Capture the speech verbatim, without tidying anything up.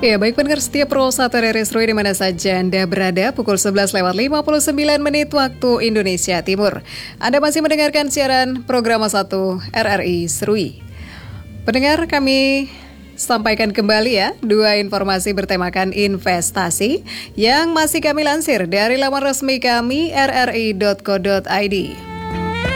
Ya, baik pendengar setia Pro satu R R I Seru di mana saja Anda berada, pukul sebelas lewat lima puluh sembilan menit waktu Indonesia Timur. Anda masih mendengarkan siaran program satu R R I Serui. Pendengar, kami sampaikan kembali ya dua informasi bertemakan investasi yang masih kami lansir dari laman resmi kami r r i dot co dot i d.